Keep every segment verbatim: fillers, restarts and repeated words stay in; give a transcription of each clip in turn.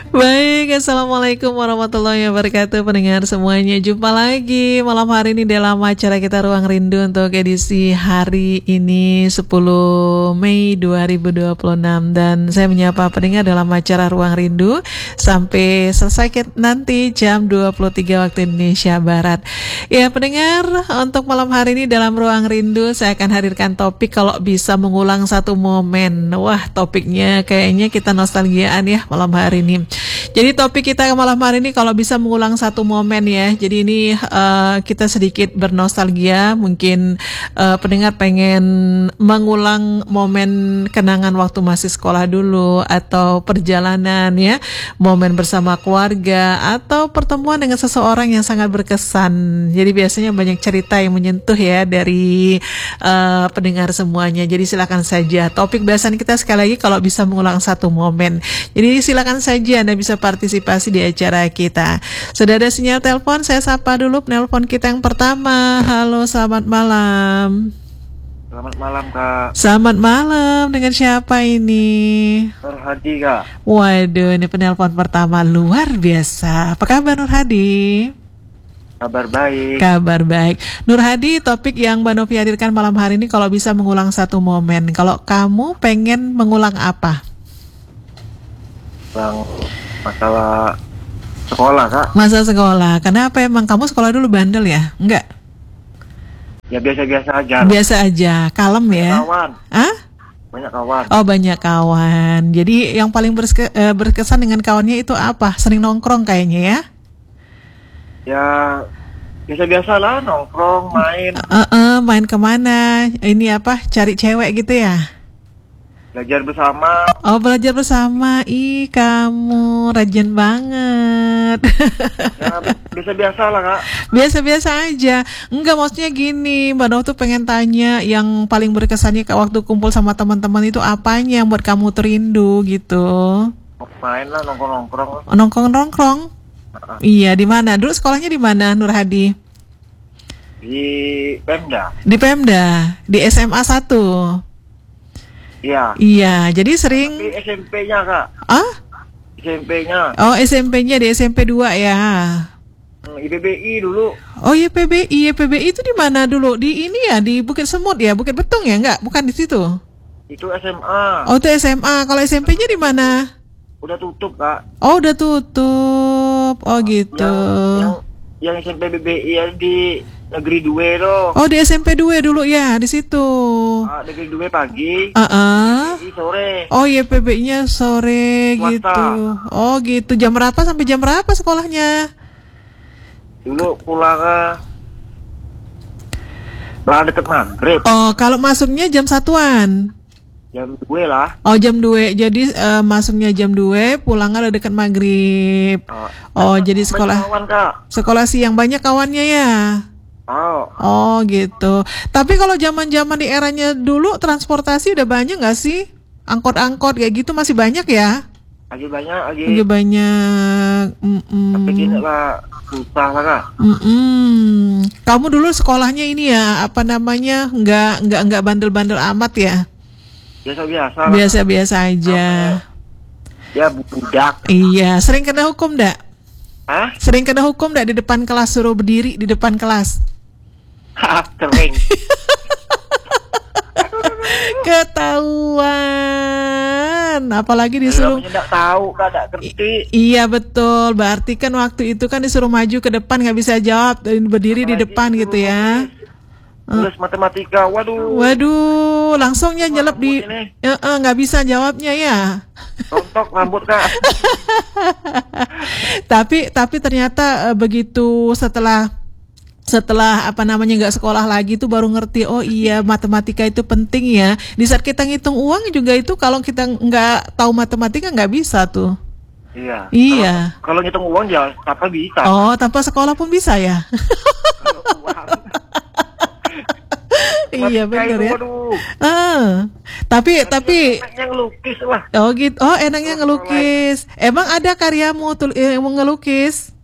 Baik, Assalamualaikum warahmatullahi wabarakatuh. Pendengar semuanya, jumpa lagi malam hari ini dalam acara kita Ruang Rindu untuk edisi hari ini sepuluh Mei dua ribu dua puluh enam. Dan saya menyapa pendengar dalam acara Ruang Rindu sampai selesai nanti jam dua puluh tiga waktu Indonesia Barat. Ya pendengar, untuk malam hari ini dalam Ruang Rindu saya akan hadirkan topik kalau bisa mengulang satu momen. Wah, topiknya kayaknya kita nostalgiaan ya malam hari ini. Jadi topik kita malam hari ini kalau bisa mengulang satu momen ya. Jadi ini uh, kita sedikit bernostalgia. Mungkin uh, pendengar pengen mengulang momen kenangan waktu masih sekolah dulu, atau perjalanan ya, momen bersama keluarga, atau pertemuan dengan seseorang yang sangat berkesan. Jadi biasanya banyak cerita yang menyentuh ya dari uh, pendengar semuanya. Jadi silakan saja. Topik bahasan kita sekali lagi kalau bisa mengulang satu momen. Jadi silakan saja Anda bisa partisipasi di acara kita. Sudah ada sinyal telepon, saya sapa dulu penelpon kita yang pertama. Halo, selamat malam. Selamat malam, Kak. Selamat malam, dengan siapa ini? Nur Hadi, Kak. Waduh, ini penelpon pertama luar biasa. Apa kabar Nur Hadi? Kabar baik. Kabar baik. Nur Hadi, topik yang Mbak Novi hadirkan malam hari ini kalau bisa mengulang satu momen. Kalau kamu pengen mengulang apa? Bang, masalah sekolah, Kak. Masa sekolah. Kenapa emang kamu sekolah dulu bandel ya? Enggak? Ya biasa-biasa aja. Biasa aja, kalem ya. Banyak kawan. Hah? Banyak kawan. Oh, banyak kawan. Jadi yang paling berske- eh, berkesan dengan kawannya itu apa? Sering nongkrong kayaknya ya? Ya biasa-biasa lah, nongkrong, main. Uh-uh, main kemana? Ini apa? Cari cewek gitu ya? Belajar bersama. Oh, belajar bersama. Ih, kamu rajin banget. Ya biasa-biasa lah, Kak. Biasa-biasa aja. Enggak, maksudnya gini, Mbak Nov tuh pengen tanya yang paling berkesannya ke waktu kumpul sama teman-teman itu apanya yang buat kamu terindu gitu. Main lah, nongkrong-nongkrong. Nongkrong-nongkrong. Uh-uh. Iya, di mana? Dulu sekolahnya di mana, Nur Hadi? Di Pemda. Di Pemda, di S M A satu. Iya. Iya, jadi sering. Di S M P-nya, Kak. Ah? S M P-nya. Oh, S M P-nya di S M P dua ya. I P B I dulu. Oh, Y P B I, Y P B I itu di mana dulu? Di ini ya, di Bukit Semut ya, Bukit Betung ya? Enggak, bukan di situ. Itu S M A. Oh, itu S M A. Kalau S M P-nya di mana? Udah tutup, Kak. Oh, udah tutup. Oh, gitu. Yang, yang, yang S M P B B I di Negeri dua loh. Oh, di S M P dua dulu ya, di situ. Ah, Negeri dua pagi. Ah, uh-uh. Sore. Oh, Y P B I-nya sore. Swasta. Gitu. Oh, gitu. Jam berapa sampai jam berapa sekolahnya? Dulu pulang ke lah deket maghrib. Oh, kalau masuknya jam satuan. Jam dua lah. Oh, jam dua. Jadi uh, masuknya jam dua, pulangnya udah dekat maghrib. Ah, Oh, jadi sekolah kawan, Kak. sekolah siang banyak kawannya ya. Oh, Oh, gitu. Tapi kalau zaman-zaman di eranya dulu transportasi udah banyak nggak sih? Angkot-angkot kayak gitu masih banyak ya? lagi banyak lagi. Lagi banyak. Mm-mm. Tapi gini lah, susah lah, Kak. Mm-mm. Kamu dulu sekolahnya ini ya, apa namanya? Nggak nggak nggak bandel-bandel amat ya? Biasa-biasa lah. Biasa-biasa aja. Ya budak. Iya, sering kena hukum ndak? Hah? Sering kena hukum ndak di depan kelas, suruh berdiri di depan kelas? Kering. Ketahuan, apalagi disuruh. Tidak tahu, Kak, tidak ngerti. I- iya betul, berarti kan waktu itu kan disuruh maju ke depan nggak bisa jawab, berdiri di Apalagi depan gitu ya. Tulis matematika, waduh. Waduh, langsungnya nyelep di, Rambut ini. ya, eh, nggak bisa jawabnya ya. Rontok rambut, Kak. tapi tapi ternyata eh, begitu setelah setelah apa namanya nggak sekolah lagi tuh baru ngerti, oh iya matematika itu penting ya. Di saat kita ngitung uang juga itu kalau kita nggak tahu matematika nggak bisa tuh. Iya. Iya. Kalau, kalau ngitung uang ya apa bisa. Oh, tanpa sekolah pun bisa ya. Kalau uang. Iya benar ya. Waduh. Ah, tapi tapi Enaknya ngelukis lah. oh gitu. Oh, enaknya ngelukis. Emang ada karyamu tul eh, mau ngelukis?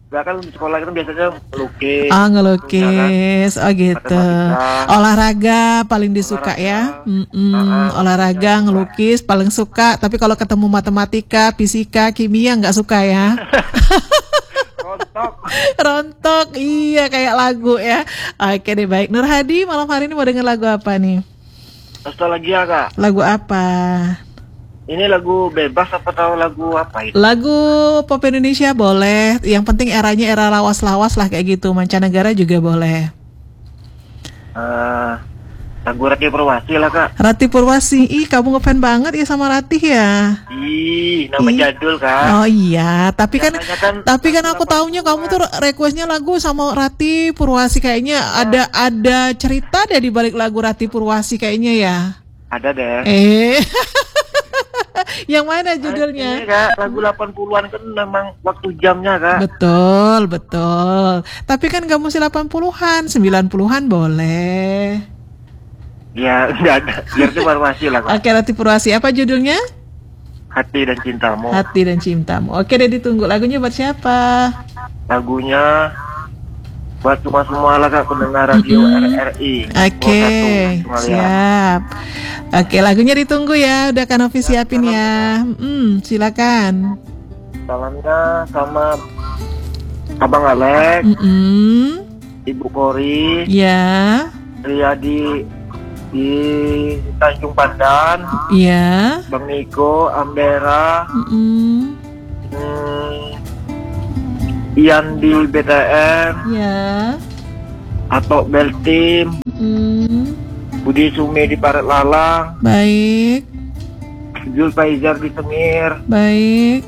Gak kan di sekolah kan biasanya melukis. Oh, ngelukis. Oh gitu. Matematika. Olahraga paling disuka ya. Olahraga. Mm-mm. Ah, Olahraga, ngelukis paling suka. Tapi kalau ketemu matematika, fisika, kimia nggak suka ya. Rontok. Rontok, iya kayak lagu ya. Oke deh, baik. Nur Hadi, malam hari ini mau denger lagu apa nih? Nostalgia kak. Lagu apa? Ini lagu bebas apa tahu lagu apa itu? Lagu pop Indonesia boleh. Yang penting eranya era lawas-lawas lah kayak gitu. Mancanegara juga boleh. Eh, lagu Ratih Purwasi lah kak. Ratih Purwasi. Ih, kamu ngefan banget ya sama Ratih ya? Ih, nama Ih. jadul kak. Oh iya, tapi kan, Biasanya kan tapi kan aku lagu taunya kamu tuh requestnya lagu sama Ratih Purwasi kayaknya ada ada cerita deh di balik lagu Ratih Purwasi kayaknya ya. Ada deh. Eh, yang mana Ini judulnya? kak, lagu delapan puluhan kan memang waktu jamnya kak. Betul, betul. Tapi kan gak mesti delapan puluhan, sembilan puluhan boleh. Ya, enggak ada. Biar itu Purwasi lah kak. Oke, Ratih Purwasi, apa judulnya? Hati dan Cintamu. Hati dan Cintamu. Oke deh, ditunggu. Lagunya buat siapa? Lagunya buat semua semua lah kak pendengar radio Mm-mm. R R I. Oke, Semua satu, siap. Oke, lagunya ditunggu ya. Udah Kanovi siapin ya. Hmm, silakan. Salamnya sama Abang Alex, Mm-mm. Ibu Kori, Ya, Ria di di Tanjung Pandan, ya. Bang Niko, Ambera, Mm-mm. hmm, Ian di B T M, Ya. atau Beltim, Mm. Budi Sumi di Paret Lalang, Baik, Jul Faizar di Semir, baik.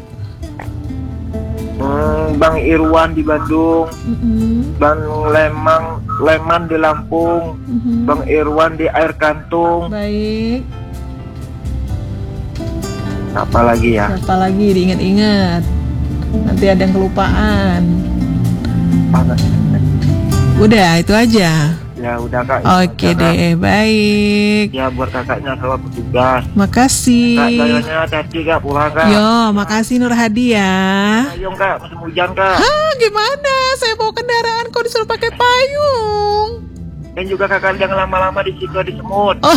hmm, Bang Irwan di Bandung, Mm-mm. Bang Lemang Leman di Lampung, Mhm. Bang Irwan di Air Kantung, Baik. apa lagi ya? Siapa lagi diingat-ingat? Nanti ada yang kelupaan. Panas. Udah, itu aja. Ya udah kak. Oke Udah, Kak. deh, baik. Ya buat kakaknya sama petugas. Makasih. Kak jalannya hati-hati kak pulang kak. Yo, makasih Nur Hadi ya. Payung kak, musim hujan kak. Hah, gimana? Saya bawa kendaraan kok disuruh pakai payung. Dan juga kakak jangan lama-lama di situ di semut. Oh.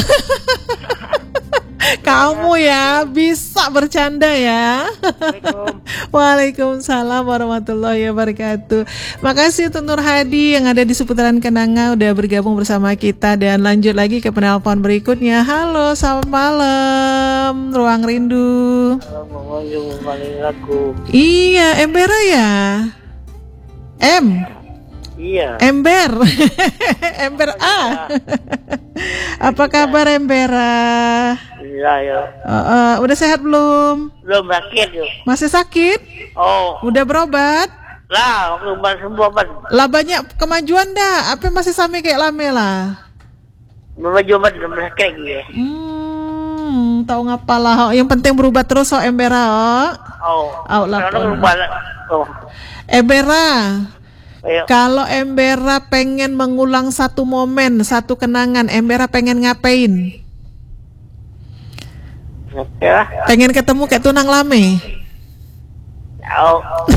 Kamu ya bisa bercanda ya. Assalamualaikum. Waalaikumsalam warahmatullahi wabarakatuh. Makasih untuk Nur Hadi yang ada di seputaran Kenanga udah bergabung bersama kita dan lanjut lagi ke penelpon berikutnya. Halo, selamat malam, Ruang Rindu. Assalamualaikum. Iya, Embera ya. M. Iya. Ember. Ember A. Apa kabar Embera? Iya ya. Uh, uh, udah sehat belum? Belum sakit yuk. Masih sakit? Oh. Udah berobat? Lah, obat semua obat. Lah banyak kemajuan dah. Apa masih sama kayak lama lah? Obat obat belum sakit gitu. Hmm, tahu ngapalah. Yang penting berubah terus oh Embera. Oh. Oh. Oh, lapor. Oh. Embera. Ayo. Kalau Embera pengen mengulang satu momen, satu kenangan, Embera pengen ngapain? Ya. Pengen ketemu kayak tunang lame? Oh.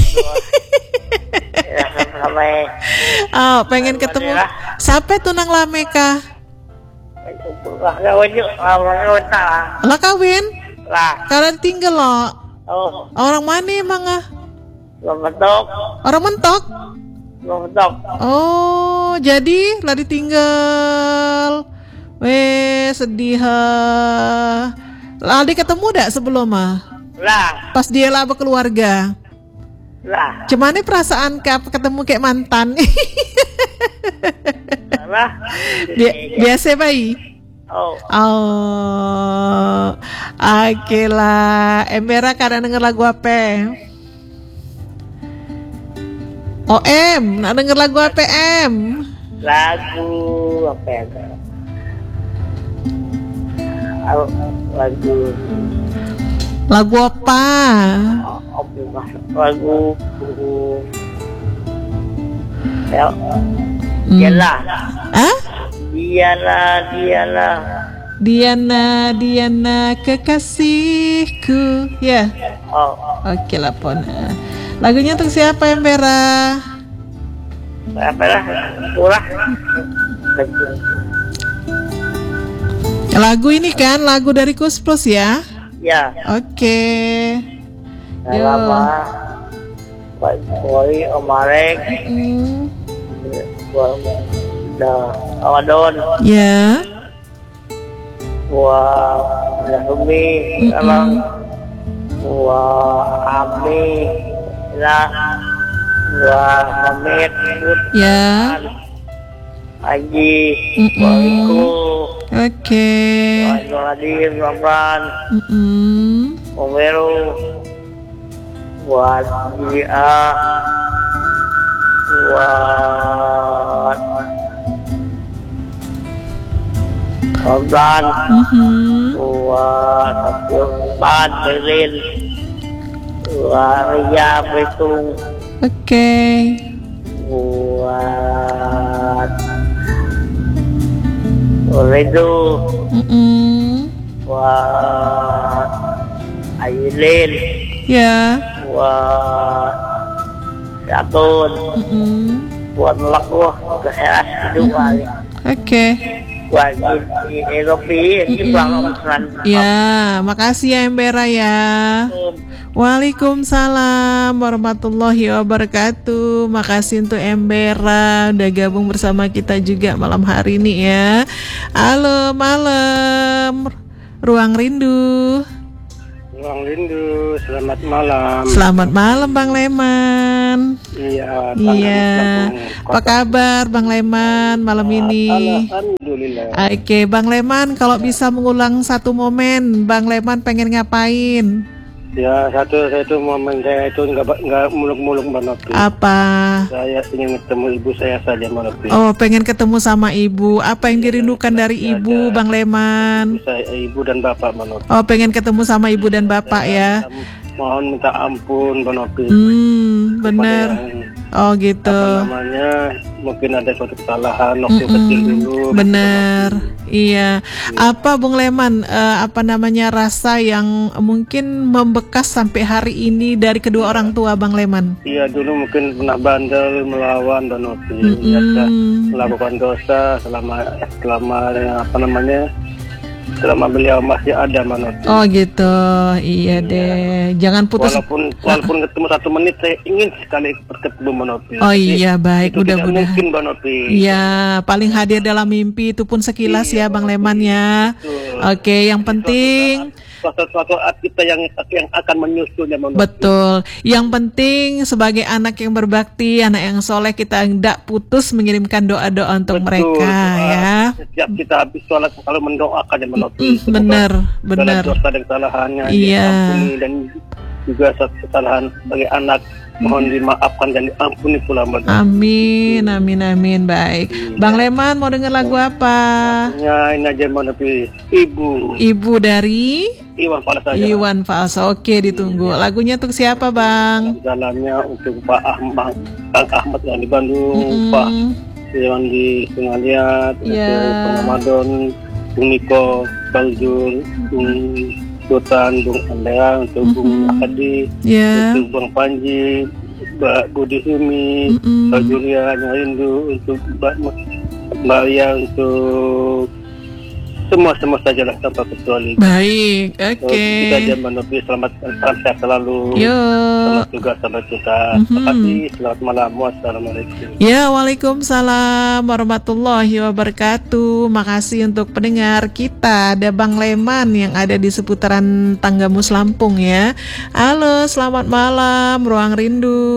Ya, sampai Oh, pengen ketemu. Siapa tunang lame kah? lah kawin yuk, lah lah. Lah kawin? Lah. Kalian tinggal loh. Oh. Orang mana emang ah? Belum mentok. Orang mentok? Belum mentok. Oh, jadi lah ditinggal. Weh, sedih ha. Lah dia ketemu dak sebelum ah? Lah. Pas dia lah berkeluarga. Lah. Cemane perasaan kap ketemu kayak mantan? Lah. Bi- biasa bayi. Oh. Oh, oke lah. Embera kadang denger lagu apa? O M, nak denger lagu apa M? Lagu apa ya? Oh, lagu Lagu apa? oh, lagu ya Hmm. dialah Hah? dialah dialah Diana, Diana kekasihku. Ya. Oh, Oke lah Pona. Lagunya untuk siapa Embera? apa lah? Kurang. Lagu ini kan lagu dari Kus Plus ya. Ya. Oke. Yo. Lama. Pak Boy, Om Marek, Hmm. buat dah Awadon, Ya. buat Nasumi, Alang, buat Ami, lah, buat Hamid, Ya. Haji, Mm-mm. buat Iku, Oke. buat Nuradim, Ramran, Mm-mm. Om Weru, buat Dia, buat Ramran, Mhm. buat Abdul Pan, Berin, buat Ria Betung, Oke. buat Redo, Mm-mm. buat Ailin, Ya. buat Jatun, Mm-mm. buat Melakuh, keseras kedua, Oke. buat di Eropi, di Bangladesh. Ya, makasih ya Embera ya. Waalaikumsalam warahmatullahi wabarakatuh. Makasih untuk Embera udah gabung bersama kita juga malam hari ini ya. Halo malam Ruang Rindu. Ruang Rindu, selamat malam. Selamat malam Bang Leman. Iya, Iya. Apa kabar Bang Leman malam ini? Alhamdulillah. Oke, Bang Leman, kalau bisa mengulang satu momen, Bang Leman pengen ngapain? Ya, satu satu momen saya itu nggak nggak muluk-muluk Mbak Nopi. Apa? Saya ingin ketemu ibu saya saja Mbak Nopi. Oh, pengen ketemu sama ibu. Apa yang dirindukan dari ibu, Bang Leman? Ibu saya, ibu dan bapak Mbak Nopi. Oh, pengen ketemu sama ibu dan bapak ya? Mohon minta ampun Mbak Nopi. Hmm, bener. Oh, gitu. Apa namanya? Mungkin ada suatu kesalahan waktu Mm-mm. kecil dulu. Bener, iya. Apa Bung Leman, eh, apa namanya rasa yang mungkin membekas sampai hari ini dari kedua orang tua Bang Leman? Iya, dulu mungkin pernah bandel melawan dan Nopi. Mm-mm. Biasa melakukan dosa selama selama apa namanya? Selama beliau masih ada Mbak Nopi. Oh gitu, iya deh. Jangan putus. Walaupun walaupun ketemu satu menit, saya ingin sekali bertemu Mbak Nopi. Oh iya, baik, Itu tidak mudah-mudahan. mungkin Mbak Nopi. Iya, paling hadir dalam mimpi itu pun sekilas ya Bang Leman ya. Betul. Oke, yang penting Suatu suatu saat kita yang yang akan menyusulnya Mbak Nopi. betul. Yang penting sebagai anak yang berbakti, anak yang soleh, kita tidak putus mengirimkan doa-doa untuk Betul, mereka doa. ya. Setiap kita habis sholat selalu mendoakan ya Mbak Nopi. Mm, Semoga bener, segala bener. dosa dan kesalahannya Iya. diampuni dan juga suatu kesalahan sebagai anak mohon dimaafkan dan diampuni pula Mbak Nopi. Amin, amin, amin. Baik. Bang Leman mau dengar lagu apa? Ya, ini aja Mbak Nopi. Ibu Ibu dari Iwan Fals saja. Iwan Fals. Oke, ditunggu. Lagunya untuk siapa Bang? Dalamnya untuk Pak Ahmad, Kang Ahmad yang di Bandung, Mm-mm. Pak yang di Singaliat, Iya. untuk Ramadan, Bung Niko, Bang Jul, Bung Sultan, Bung Andrea, untuk Bung Mm-mm. Adi, Ya. untuk Bang Panji, Mbak Budi Humi, Mm-mm. Mbak Julia yang rindu, untuk Mbak Mbak Ria, untuk semua semua saja lah tanpa kecuali. Baik. Oke. So, kita aja Mbak Nopi, selamat salam sehat selalu. Yo. Selamat juga sahabat kita. Mhm. Terima kasih. Selamat malam. Wassalamualaikum. Ya, waalaikumsalam warahmatullahi wabarakatuh. Makasih untuk pendengar kita. Ada Bang Leman yang ada di seputaran Tanggamus Lampung ya. Halo, selamat malam Ruang Rindu.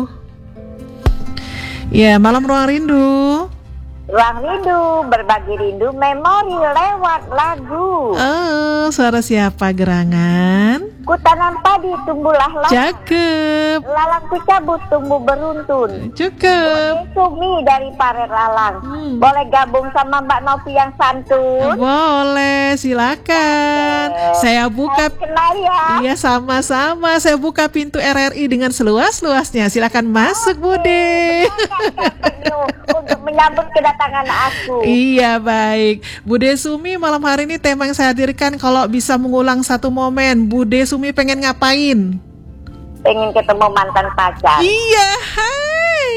Ya, malam Ruang Rindu. Ruang Rindu, berbagi rindu, memori lewat lagu. Oh, suara siapa gerangan? Kutanam padi, tumbuhlah lalang. Cakep. Lalang ku cabut, tumbuh beruntun. Cukup. Sumi dari Paret Lalang. Hmm. Boleh gabung sama Mbak Novi yang santun? Boleh, silakan. Saya buka. Kenal ya. Iya, sama-sama. Saya buka pintu R R I dengan seluas-luasnya. Silakan masuk, Bude. Untuk menyambut kedatangan aku. Iya, baik. Bude Sumi, malam hari ini tema yang saya hadirkan, kalau bisa mengulang satu momen, Bude Sumi pengen ngapain? Pengen ketemu mantan pacar. Iya, hai.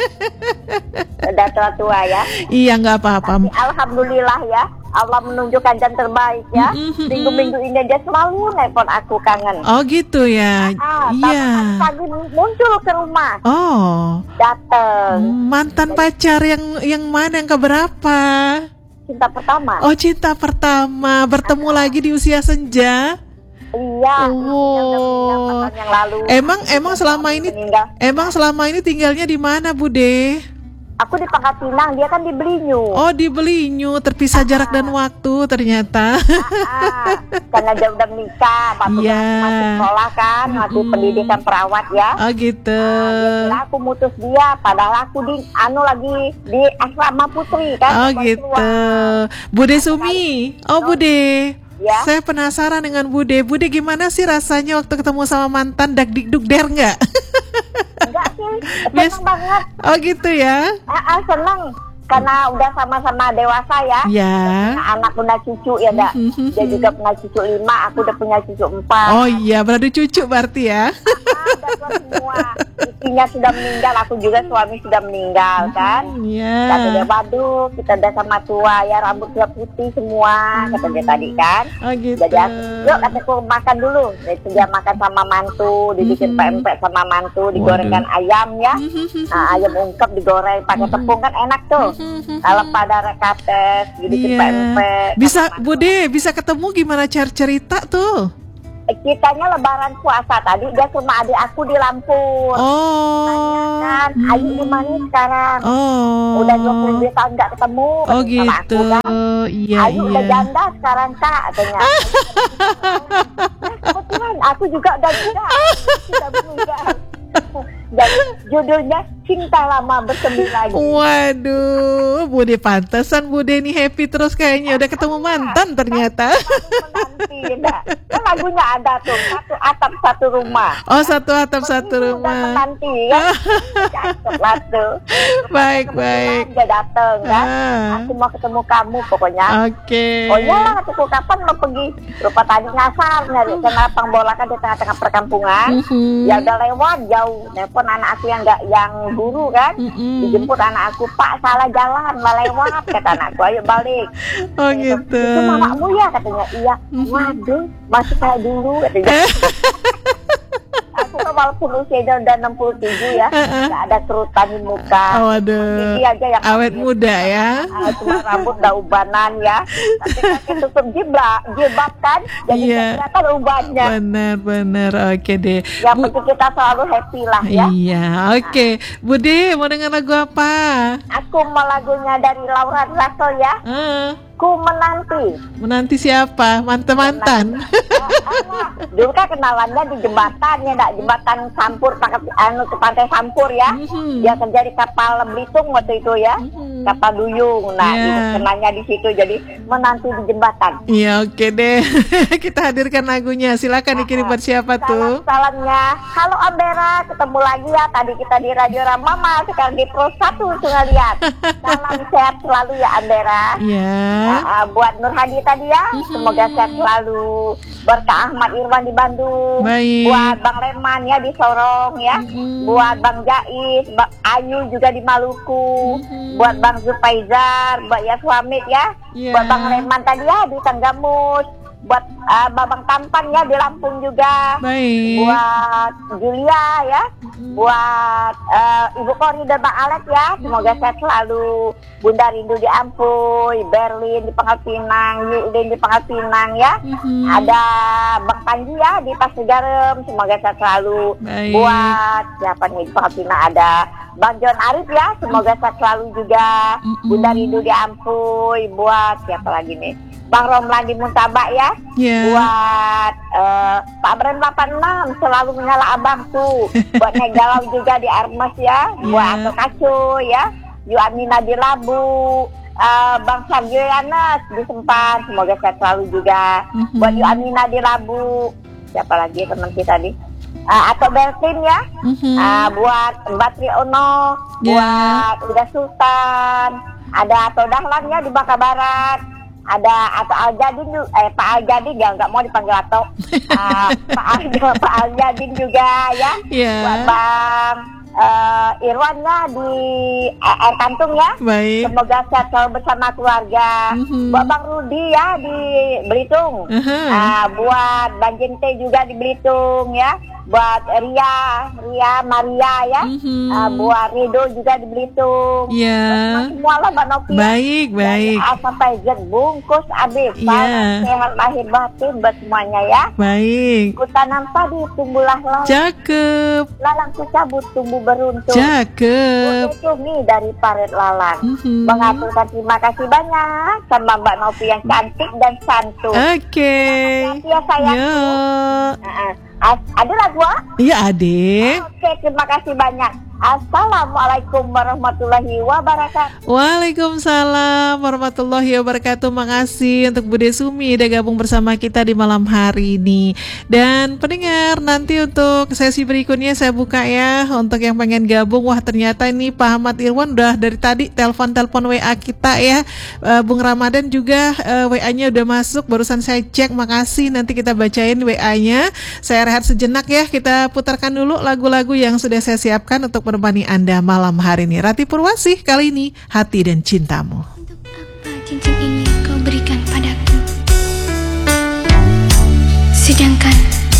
Udah tua-tua ya. Iya, nggak apa-apa. Tapi alhamdulillah ya, Allah menunjukkan jalan terbaik ya. Mm-mm. Minggu-minggu ini dia selalu nelpon aku, kangen. Oh gitu ya. Ah, Iya. pagi muncul ke rumah, Oh, dateng. mantan pacar yang yang mana, yang keberapa? Cinta pertama. Oh, cinta pertama, bertemu lagi di usia senja. Iya. Oh. Yang yang lalu. Emang emang selama ini meninggal. emang selama ini tinggalnya di mana, Bude? Aku di Pangkal Pinang, dia kan di Belinyu. Oh, di Belinyu, terpisah jarak dan waktu ternyata. Ah, karena dia udah menikah, waktu Iya. aku masih sekolah kan, masih Mm-mm. pendidikan perawat ya. Oh gitu. Ah, dia kira aku mutus dia, padahal aku di anu lagi di asrama putri kan. Oh baru gitu. keluar. Bude Sumi. Oh, Bude. Ya. Saya penasaran dengan Bude. Bude, gimana sih rasanya waktu ketemu sama mantan, dak dikduk der nggak? Enggak sih, Yes. senang banget. Oh gitu ya. Ah, ah, senang karena udah sama-sama dewasa ya. Ya. Nah, anak punya cucu ya, Dak. Dia juga punya cucu lima, aku udah punya cucu empat. Oh iya, berarti cucu berarti ya. Ah, udah tua semua. Istrinya sudah meninggal, aku juga suami sudah meninggal kan. Iya. Kata dia, waduh, kita udah sama tua ya, rambut sudah putih semua, kata dia tadi kan. Oh gitu. Jadi aku, yuk kataku makan dulu. Jadi dia makan sama mantu, dibikin pempek sama mantu, digorengkan ayam ya. Nah, ayam ungkep digoreng pakai tepung kan enak tuh. Kalau pada rekates, dibikin Iya. pempek. Bisa, Bude, bisa ketemu gimana cer cerita tuh? Eh, kitanya lebaran puasa tadi, dia sama adik aku di Lampung. Oh. Kan, Ayu di mana sekarang? Oh. Udah dua puluh dua tahun nggak ketemu. Oh katanya sama gitu. aku, kan. Iya, Ayu iya. udah janda sekarang kak, katanya. Nah, kebetulan aku juga udah janda, sudah meninggal. Dan judulnya Cinta Lama Bersemi Lagi. Waduh, Bude pantesan Bude ini happy terus kayaknya, udah ketemu mantan ternyata. Menanti, enggak. Kan lagunya ada tuh, satu atap satu rumah. Oh, satu atap satu Udah rumah. menanti ya. Cakep lah tuh. Baik, Kebetulan baik. Dia dateng kan. Ah. Aku mau ketemu kamu pokoknya. Oke. Oh iyalah, kataku kapan mau pergi? Rupa tadi ngasar nyari ke lapang bola kan di tengah-tengah perkampungan. Mhm. Ya udah lewat jauh. Nelpon anak aku yang enggak yang guru kan. Mm-mm. Dijemput anak aku, Pak salah jalan, mau lewat, kata anakku, ayo balik. Oh gitu. Itu mamamu ya, katanya. Iya. Waduh, masih kayak dulu, katanya. Aku kan walaupun usianya udah enam puluh tujuh ya, nggak ada kerutan di muka. Oh, waduh. Gigi aja yang Awet habis. muda ya. Ah, cuma rambut udah ubanan ya. Tapi kaki tutup jilbab, jilbab kan, jadi Iya. nggak kelihatan ubannya. Benar, benar. Oke deh. Yang Bu- penting kita selalu happy lah ya. Iya, oke. Bude, mau dengar lagu apa? Aku mau lagunya dari Laura Russell ya. Ah, Ku menanti. menanti siapa? Mantan-mantan. Ah, dulu kan kenalannya di jembatan ya, enggak jembatan Sampur, pakai anu ke pantai Sampur ya. Mhm. Dia kerja di kapal Belitung waktu itu ya, Mhm. kapal Duyung. Nah, Iya. itu kenalnya di situ, jadi menanti di jembatan. Iya, oke deh. Kita hadirkan lagunya. Silakan dikirim buat siapa tuh? Salam-salamnya, halo Ambera, ketemu lagi ya. Tadi kita di Radio Ramama, sekarang di Pro satu Sungai Liat. Salam sehat selalu ya Ambera. Iya. Nah, uh, buat Nur Hadi tadi ya, semoga sehat selalu. Buat Kak Ahmad Irwan di Bandung. Baik. Buat Bang Reman ya di Sorong ya. Mhm. Buat Bang Jais, Bang Ayu juga di Maluku. Mhm. Buat Bang Zupaizar, Mbak Yaswamit ya. Iya. Buat Bang Reman tadi ya di Tanggamus. Buat uh, Babang Tampan ya di Lampung juga. Baik. Buat Julia ya. Buat uh, Ibu Kori dan Bang Alex ya. Semoga sehat selalu. Bunda Rindu di Ampuy, Berlin di Pangkal Pinang, Yudin di Pangkal Pinang ya. Mhm. Ada Bang Panji ya di Pasirgarem, semoga sehat selalu. Baik. Buat siapa nih di Pangkal Pinang ada Bang John Arif ya, semoga sehat selalu juga. Mhm. Bunda Rindu di Ampuy, buat siapa lagi nih? Bang Romlan di Muntabak ya. Iya. Buat eh, Pak Bren delapan enam selalu menyala abangku. Buat Nek Galau juga di Armas ya. Buat Iya. Ato Kacu ya. Yu Amina di Labu. Eh, Bang Sergio Yanes di Sempan, semoga sehat selalu juga. Mhm. Buat Yu Amina di Labu. Siapa lagi teman kita tadi? uh, atau Beltin ya, Mhm. uh, buat Mbak Triono, Ya. buat Ida Sultan, ada Ato Dahlan ya di Baka Barat, ada Ato Aljadin juga, eh Pak Aljadin ya nggak mau dipanggil Ato, uh, Pak Al Pak Aljadin juga ya, Ya. buat Bang uh, Irwan ya di eh, Air Kantung ya. Baik. Semoga sehat selalu bersama keluarga. Mhm. Buat Bang Rudi ya di Belitung. Aha. Ah, buat Bang Jente juga di Belitung ya. Buat Ria, Ria Maria ya. Mhm. Ah, buat Rido juga di Belitung. Ya. Semua lah Mbak Novi. Baik, baik. Dari A sampai Z bungkus habis. Iya. Salam sehat lahir batin buat semuanya ya. Baik. Ku tanam padi tumbuhlah lalang. Cakep. Lalang ku cabut tumbuh beruntung. Cakep. Itu nih dari Paret Lalang. Mhm. Mengaturkan terima kasih banyak sama Mbak Novi yang cantik dan santun. Oke. Hati-hati ya sayang. Yo. Heeh. As- ada lagu ah? Iya, Adik. Oke, terima kasih banyak. Assalamualaikum warahmatullahi wabarakatuh. Waalaikumsalam warahmatullahi wabarakatuh. Makasih untuk Bude Sumi udah gabung bersama kita di malam hari ini. Dan pendengar, nanti untuk sesi berikutnya saya buka ya untuk yang pengen gabung. Wah, ternyata ini Pak Ahmad Irwan udah dari tadi telepon-telepon W A kita ya. Eh, Bung Ramadan juga eh, W A-nya udah masuk, barusan saya cek. Makasih, nanti kita bacain W A-nya. Saya rehat sejenak ya, kita putarkan dulu lagu-lagu yang sudah saya siapkan untuk menemani Anda malam hari ini. Rati Purwasih kali ini, Hati dan Cintamu.